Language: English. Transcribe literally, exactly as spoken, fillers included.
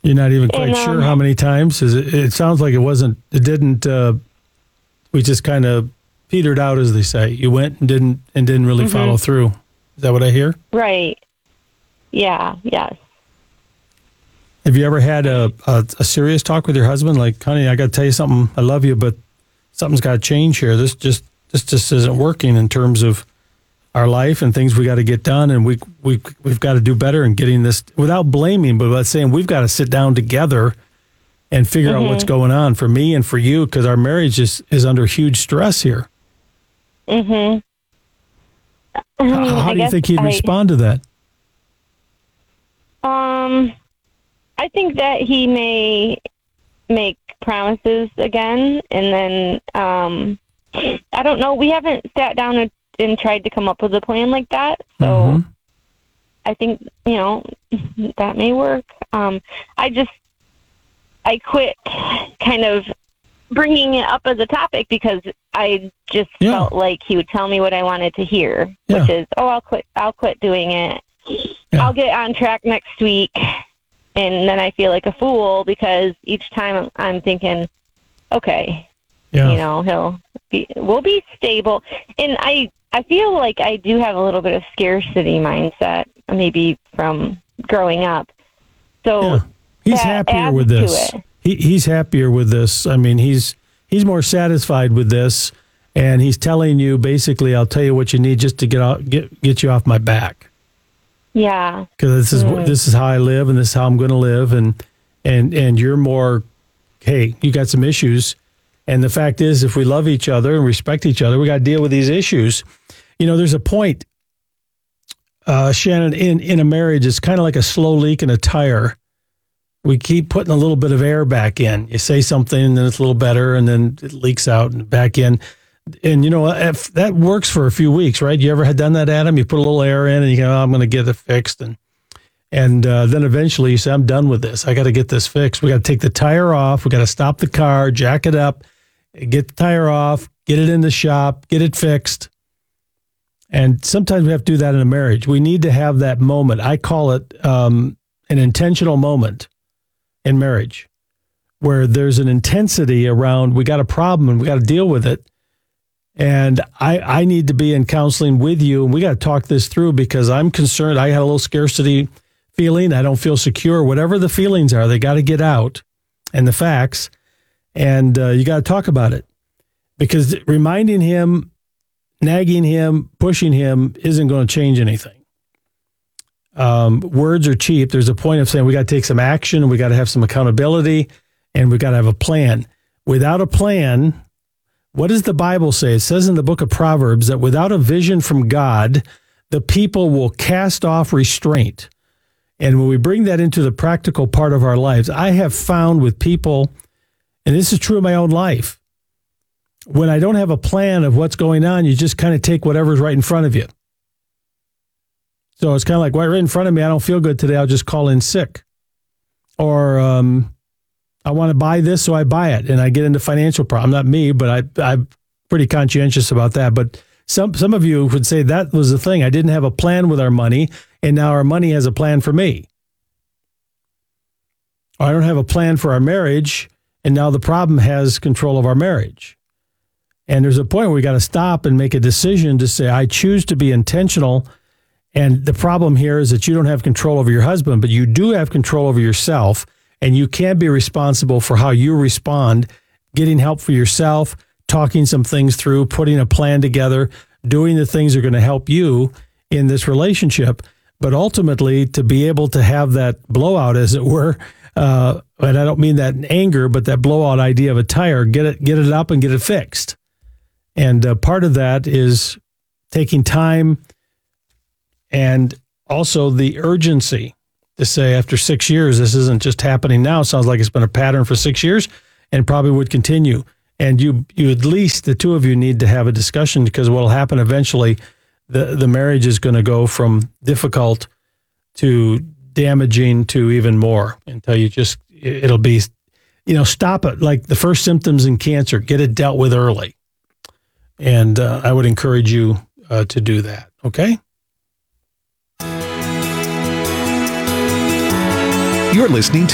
You're not even quite and, sure um, how many times? Is it, it sounds like it wasn't, it didn't, uh, we just kind of petered out, as they say. You went and didn't, and didn't really Mm-hmm. follow through. Is that what I hear? Right. Yeah, yes. Have you ever had a, a, a serious talk with your husband? Like, honey, I got to tell you something. I love you, but something's got to change here. This just, this just isn't working in terms of our life and things we got to get done. And we, we, we've got to do better in getting this, without blaming, but without saying we've got to sit down together and figure Mm-hmm. out what's going on for me and for you, because our marriage is, is under huge stress here. Mm-hmm. How, how do you think he'd I, respond to that? Um, I think that he may make promises again, and then um, I don't know. We haven't sat down and, and tried to come up with a plan like that, so Mhm. I think you know that may work. Um, I just I quit kind of bringing it up as a topic because I just Yeah. felt like he would tell me what I wanted to hear, Yeah. which is, oh, I'll quit. I'll quit doing it. Yeah. I'll get on track next week. And then I feel like a fool because each time I'm thinking, okay, Yeah. you know, he'll be, we'll be stable. And I, I feel like I do have a little bit of scarcity mindset, maybe from growing up. So Yeah. He's that happier adds with to this. it. He, he's happier with this. I mean, he's he's more satisfied with this, and he's telling you basically, "I'll tell you what you need just to get out, get get you off my back." Yeah. Because this is Mm. what this is how I live, and this is how I'm going to live, and and and you're more, hey, you got some issues, and the fact is, if we love each other and respect each other, we got to deal with these issues. You know, there's a point, uh, Shannon, in in a marriage, it's kind of like a slow leak in a tire. We keep putting a little bit of air back in. You say something, and then it's a little better, and then it leaks out and back in. And, you know, if that works for a few weeks, right? You ever had done that, Adam? You put a little air in, and you go, oh, I'm going to get it fixed. And and uh, then eventually you say, I'm done with this. I got to get this fixed. We got to take the tire off. We got to stop the car, jack it up, get the tire off, get it in the shop, get it fixed. And sometimes we have to do that in a marriage. We need to have that moment. I call it um, an intentional moment in marriage, where there's an intensity around, we got a problem and we got to deal with it. And I, I need to be in counseling with you, and we got to talk this through because I'm concerned. I had a little scarcity feeling. I don't feel secure. Whatever the feelings are, they got to get out, and the facts, and uh, you got to talk about it, because reminding him, nagging him, pushing him isn't going to change anything. Um, words are cheap. There's a point of saying we got to take some action, and we got to have some accountability, and we got to have a plan. Without a plan, what does the Bible say? It says in the book of Proverbs that without a vision from God, the people will cast off restraint. And when we bring that into the practical part of our lives, I have found with people, and this is true in my own life, when I don't have a plan of what's going on, you just kind of take whatever's right in front of you. So it's kind of like, right in front of me, I don't feel good today, I'll just call in sick. Or um, I want to buy this, so I buy it, and I get into financial problems. Not me, but I, I'm pretty conscientious about that. But some some of you would say that was the thing. I didn't have a plan with our money, and now our money has a plan for me. Or I don't have a plan for our marriage, and now the problem has control of our marriage. And there's a point where we got to stop and make a decision to say, I choose to be intentional. And the problem here is that you don't have control over your husband, but you do have control over yourself, and you can be responsible for how you respond, getting help for yourself, talking some things through, putting a plan together, doing the things that are going to help you in this relationship. But ultimately, to be able to have that blowout, as it were, uh, and I don't mean that in anger, but that blowout idea of a tire, get it, get it up and get it fixed. And uh, part of that is taking time, and also the urgency to say, after six years, this isn't just happening now. It sounds like it's been a pattern for six years and probably would continue. And you, you at least, the two of you need to have a discussion, because what will happen eventually, the, the marriage is going to go from difficult to damaging to even more until you just, it'll be, you know, stop it. Like the first symptoms in cancer, get it dealt with early. And uh, I would encourage you uh, to do that. Okay? You're listening to